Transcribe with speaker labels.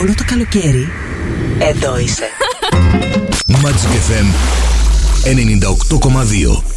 Speaker 1: όλο το καλοκαίρι, εδώ είσαι.
Speaker 2: Magic FM 98,2.